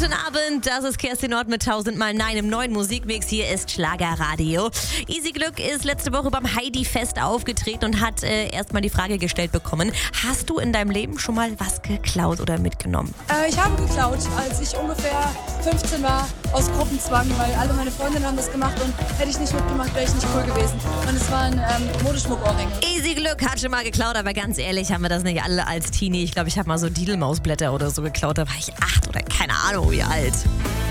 Guten Abend, das ist Kerstin Nord mit 1000mal Nein im neuen Musikmix. Hier ist Schlagerradio. Easy Glück ist letzte Woche beim Heidi-Fest aufgetreten und hat erstmal die Frage gestellt bekommen: Hast du in deinem Leben schon mal was geklaut oder mitgenommen? Ich habe geklaut, als ich ungefähr 15 war, aus Gruppenzwang, weil alle meine Freundinnen haben das gemacht und hätte ich nicht mitgemacht, wäre ich nicht cool gewesen. Und es waren Modeschmuckohrringe. Easy Glück hat schon mal geklaut, aber ganz ehrlich, haben wir das nicht alle als Teenie. Ich glaube, ich habe mal so Didelmausblätter oder so geklaut, da war ich 8 oder keine Ahnung wie alt.